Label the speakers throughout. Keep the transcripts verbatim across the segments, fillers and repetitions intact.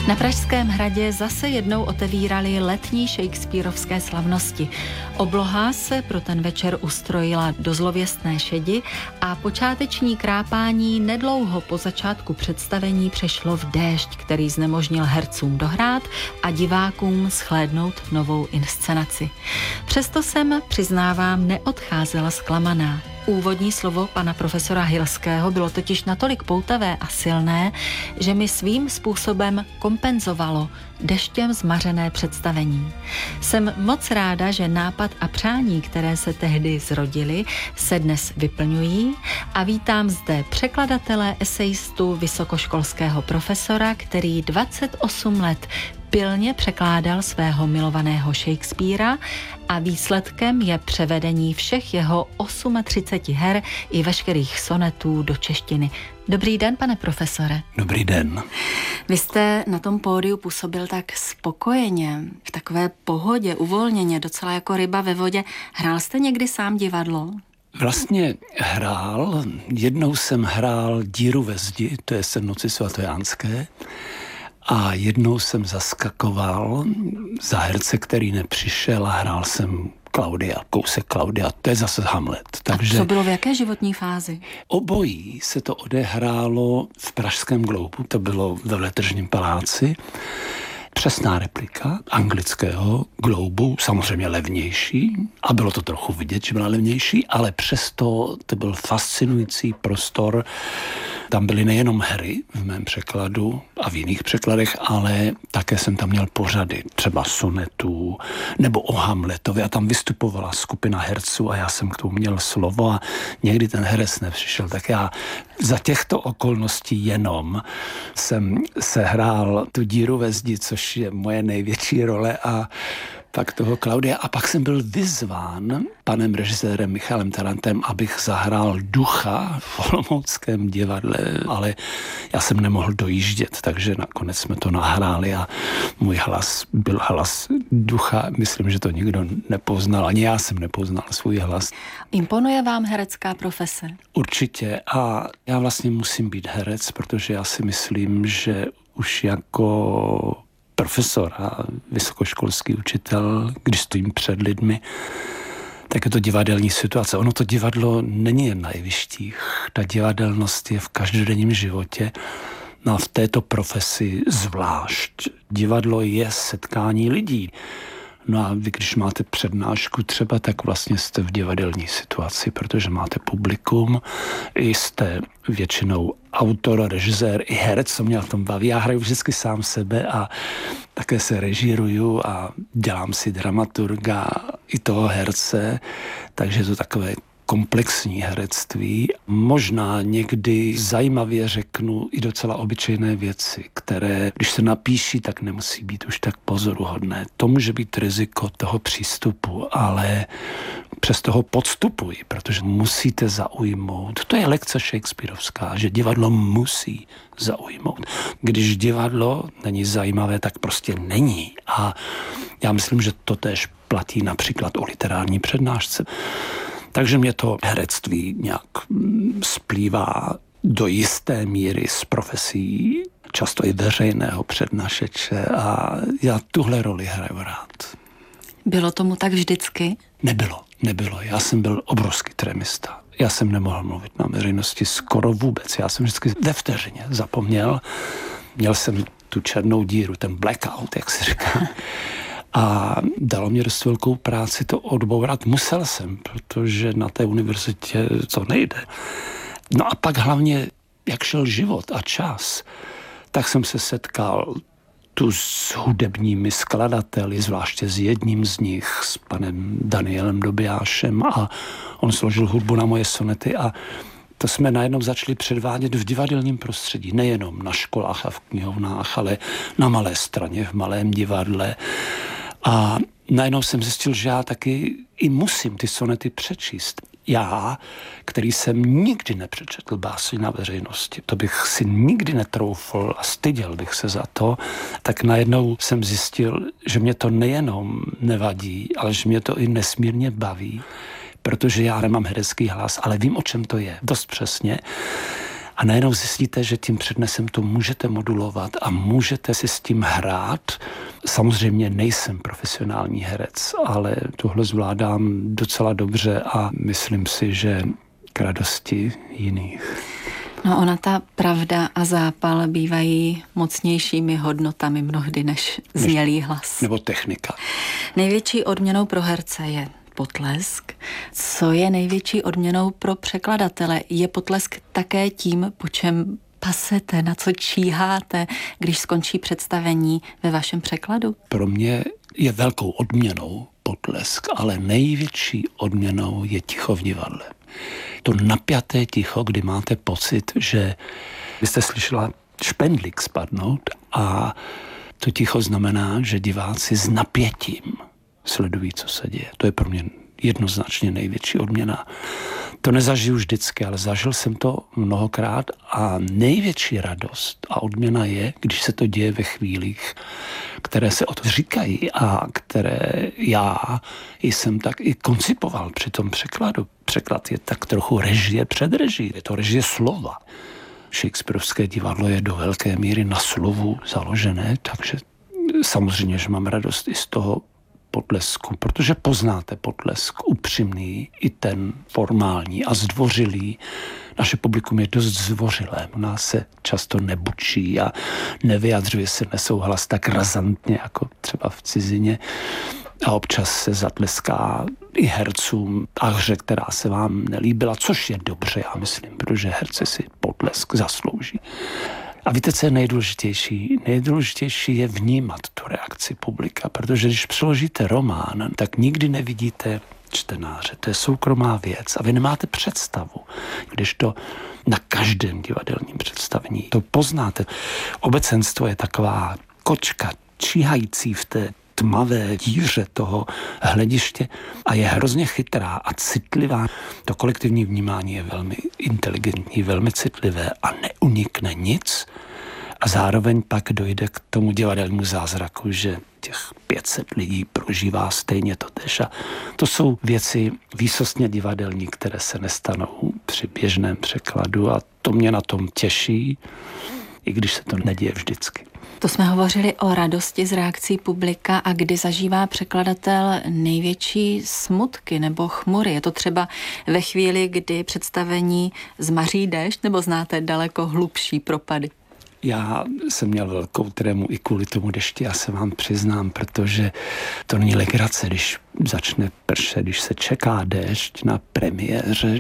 Speaker 1: Na Pražském hradě zase jednou otevírali letní shakespearovské slavnosti. Obloha se pro ten večer ustrojila do zlověstné šedi a počáteční krápání nedlouho po začátku představení přešlo v déšť, který znemožnil hercům dohrát a divákům shlédnout novou inscenaci. Přesto jsem, přiznávám, neodcházela zklamaná. Úvodní slovo pana profesora Hilského bylo totiž natolik poutavé a silné, že mi svým způsobem kompenzovalo deštěm zmařené představení. Jsem moc ráda, že nápad a přání, které se tehdy zrodily, se dnes vyplňují a vítám zde překladatele, esejistu, vysokoškolského profesora, který dvacet osm let pilně překládal svého milovaného Shakespearea a výsledkem je převedení všech jeho třicet osm her i veškerých sonetů do češtiny. Dobrý den, pane profesore.
Speaker 2: Dobrý den.
Speaker 1: Vy jste na tom pódiu působil tak spokojeně, v takové pohodě, uvolněně, docela jako ryba ve vodě. Hrál jste někdy sám divadlo?
Speaker 2: Vlastně hrál. Jednou jsem hrál Díru ve zdi, to je Sen noci svatojánské. A jednou jsem zaskakoval za herce, který nepřišel a hrál jsem Klaudia, kousek Klaudia, to je zase Hamlet.
Speaker 1: Takže... A to bylo v jaké životní fázi?
Speaker 2: Obojí se to odehrálo v Pražském Gloubu, to bylo ve Veletržním paláci. Přesná replika anglického Gloubu, samozřejmě levnější, a bylo to trochu vidět, že byla levnější, ale přesto to byl fascinující prostor. Tam byly nejenom hry v mém překladu a v jiných překladech, ale také jsem tam měl pořady, třeba sonetů nebo o Hamletovi, a tam vystupovala skupina herců a já jsem k tomu měl slovo a někdy ten herec nepřišel, tak já za těchto okolností jenom jsem sehrál tu Díru ve zdi, což je moje největší role, a pak toho Klaudia. A pak jsem byl vyzván panem režisérem Michalem Tarantem, abych zahrál Ducha v Olomouckém divadle, ale já jsem nemohl dojíždět, takže nakonec jsme to nahráli a můj hlas byl hlas Ducha. Myslím, že to nikdo nepoznal, ani já jsem nepoznal svůj hlas.
Speaker 1: Imponuje vám herecká profese?
Speaker 2: Určitě, a já vlastně musím být herec, protože já si myslím, že už jako profesor a vysokoškolský učitel, když stojím před lidmi, tak je to divadelní situace. Ono to divadlo není jen na jevištích. Ta divadelnost je v každodenním životě. No a v této profesi zvlášť. Divadlo je setkání lidí. No a vy, když máte přednášku třeba, tak vlastně jste v divadelní situaci, protože máte publikum, jste většinou autor, režisér i herec, co mě v tom baví. Já hraju vždycky sám sebe a také se režíruju a dělám si dramaturga i toho herce, takže je to takové komplexní herectví. Možná někdy zajímavě řeknu i docela obyčejné věci, které, když se napíší, tak nemusí být už tak pozoruhodné. To může být riziko toho přístupu, ale přes toho podstupuji, protože musíte zaujmout. To je lekce shakespearovská, že divadlo musí zaujmout. Když divadlo není zajímavé, tak prostě není. A já myslím, že to též platí například o literární přednášce. Takže mě to herectví nějak splývá do jisté míry s profesí, často i veřejného přednašeče, a já tuhle roli hraju rád.
Speaker 1: Bylo tomu tak vždycky?
Speaker 2: Nebylo, nebylo. Já jsem byl obrovský tremista. Já jsem nemohl mluvit na veřejnosti skoro vůbec. Já jsem vždycky ve vteřině zapomněl. Měl jsem tu černou díru, ten blackout, jak se říká. A dalo mě dost velkou práci to odbourat. Musel jsem, protože na té univerzitě to nejde. No a pak hlavně, jak šel život a čas, tak jsem se setkal tu s hudebními skladateli, zvláště s jedním z nich, s panem Danielem Dobijášem, a on složil hudbu na moje sonety a to jsme najednou začali předvádět v divadelním prostředí, nejenom na školách a v knihovnách, ale na Malé Straně, v Malém divadle. A najednou jsem zjistil, že já taky i musím ty sonety přečíst. Já, který jsem nikdy nepřečetl básně na veřejnosti, to bych si nikdy netroufl a styděl bych se za to, tak najednou jsem zjistil, že mě to nejenom nevadí, ale že mě to i nesmírně baví, protože já nemám herecký hlas, ale vím, o čem to je, dost přesně. A najednou zjistíte, že tím přednesem to můžete modulovat a můžete si s tím hrát. Samozřejmě nejsem profesionální herec, ale tohle zvládám docela dobře a myslím si, že k radosti jiných.
Speaker 1: No ona ta pravda a zápal bývají mocnějšími hodnotami mnohdy než znělý hlas.
Speaker 2: Nebo technika.
Speaker 1: Největší odměnou pro herce je potlesk. Co je největší odměnou pro překladatele? Je potlesk také tím, po čem pasete, na co číháte, když skončí představení ve vašem překladu?
Speaker 2: Pro mě je velkou odměnou potlesk, ale největší odměnou je ticho v divadle. To napjaté ticho, kdy máte pocit, že vy jste slyšela špendlík spadnout a to ticho znamená, že diváci s napětím sledují, co se děje. To je pro mě jednoznačně největší odměna. To nezažiju vždycky, ale zažil jsem to mnohokrát a největší radost a odměna je, když se to děje ve chvílích, které se odříkají a které já jsem tak i koncipoval při tom překladu. Překlad je tak trochu režie před reží, je to režie slova. Shakespearovské divadlo je do velké míry na slovu založené, takže samozřejmě, že mám radost i z toho potlesku, protože poznáte potlesk upřímný, i ten formální a zdvořilý. Naše publikum je dost zdvořilé, u nás se často nebučí a nevyjadřuje se nesouhlas tak razantně, jako třeba v cizině. A občas se zatleská i hercům a hře, která se vám nelíbila, což je dobře, já myslím, protože herce si potlesk zaslouží. A víte, co je nejdůležitější? Nejdůležitější je vnímat tu reakci publika, protože když přeložíte román, tak nikdy nevidíte čtenáře. To je soukromá věc a vy nemáte představu. Když to na každém divadelním představení to poznáte. Obecenstvo je taková kočka číhající v té tmavé díře toho hlediště a je hrozně chytrá a citlivá. To kolektivní vnímání je velmi inteligentní, velmi citlivé a neunikne nic a zároveň pak dojde k tomu divadelnímu zázraku, že těch pět set lidí prožívá stejně totéž. A to jsou věci výsostně divadelní, které se nestanou při běžném překladu a to mě na tom těší, i když se to neděje vždycky.
Speaker 1: To jsme hovořili o radosti z reakcí publika a kdy zažívá překladatel největší smutky nebo chmury. Je to třeba ve chvíli, kdy představení zmaří déšť, nebo znáte daleko hlubší propady?
Speaker 2: Já jsem měl velkou trému i kvůli tomu dešti, já se vám přiznám, protože to není legrace, když začne pršet, když se čeká déšť na premiéře.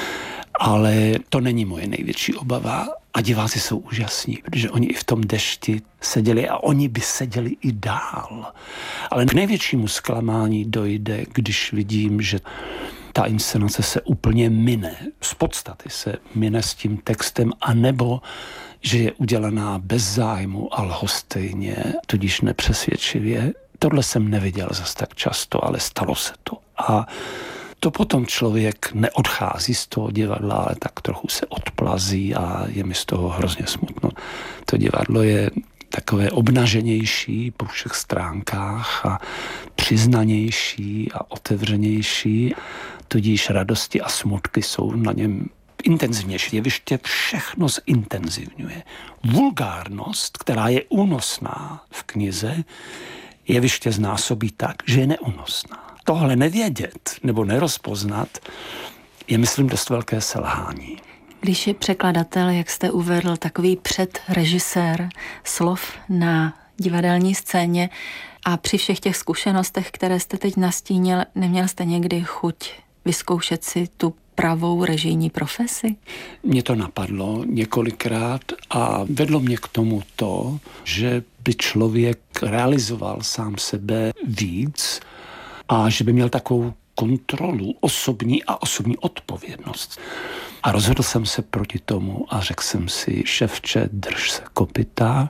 Speaker 2: Ale to není moje největší obava a diváci jsou úžasní, protože oni i v tom dešti seděli a oni by seděli i dál. Ale k největšímu zklamání dojde, když vidím, že ta inscenace se úplně mine, z podstaty se mine s tím textem, anebo že je udělaná bez zájmu a lhostejně, tudíž nepřesvědčivě. Tohle jsem neviděl zas tak často, ale stalo se to. A to potom člověk neodchází z toho divadla, ale tak trochu se odplazí a je mi z toho hrozně smutno. To divadlo je takové obnaženější po všech stránkách a přiznanější a otevřenější, tudíž radosti a smutky jsou na něm intenzivnější. Jeviště všechno zintenzivňuje. Vulgárnost, která je únosná v knize, jeviště znásobí tak, že je neúnosná. Tohle nevědět nebo nerozpoznat je, myslím, dost velké selhání.
Speaker 1: Když je překladatel, jak jste uvedl, takový předrežisér slov na divadelní scéně a při všech těch zkušenostech, které jste teď nastínil, neměl jste někdy chuť vyzkoušet si tu pravou režijní profesi?
Speaker 2: Mně to napadlo několikrát a vedlo mě k tomu to, že by člověk realizoval sám sebe víc a že by měl takovou kontrolu osobní a osobní odpovědnost. A rozhodl jsem se proti tomu a řekl jsem si, ševče, drž se kopyta.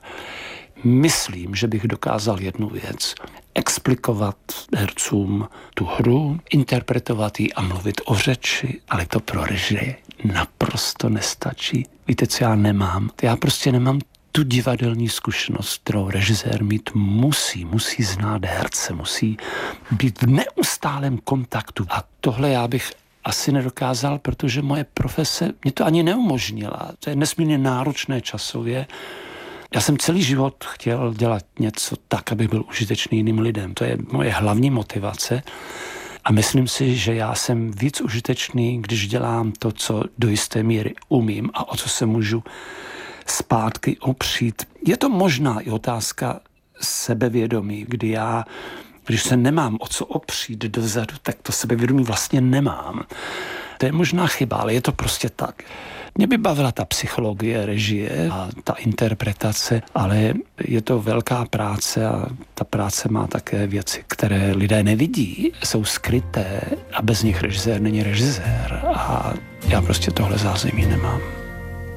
Speaker 2: Myslím, že bych dokázal jednu věc. Explikovat hercům tu hru, interpretovat ji a mluvit o řeči, ale to pro režii naprosto nestačí. Víte, co já nemám? Já prostě nemám tu divadelní zkušenost, kterou režisér mít musí, musí znát herce, musí být v neustálém kontaktu. A tohle já bych asi nedokázal, protože moje profese mě to ani neumožnila. To je nesmírně náročné časově. Já jsem celý život chtěl dělat něco tak, aby byl užitečný jiným lidem. To je moje hlavní motivace. A myslím si, že já jsem víc užitečný, když dělám to, co do jisté míry umím a o co se můžu zpátky opřít. Je to možná i otázka sebevědomí, kdy já, když se nemám o co opřít dozadu, tak to sebevědomí vlastně nemám. To je možná chyba, ale je to prostě tak. Mě by bavila ta psychologie, režie a ta interpretace, ale je to velká práce a ta práce má také věci, které lidé nevidí, jsou skryté a bez nich režisér není režisér a já prostě tohle zázemí nemám.